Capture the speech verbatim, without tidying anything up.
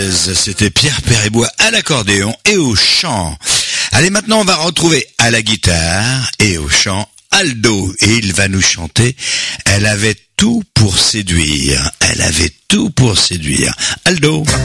soixante-treize, c'était Pierre Perrébois à l'accordéon et au chant. Allez, maintenant on va retrouver à la guitare et au chant Aldo, et il va nous chanter « Elle avait tout pour séduire ». Elle avait tout pour séduire. Aldo.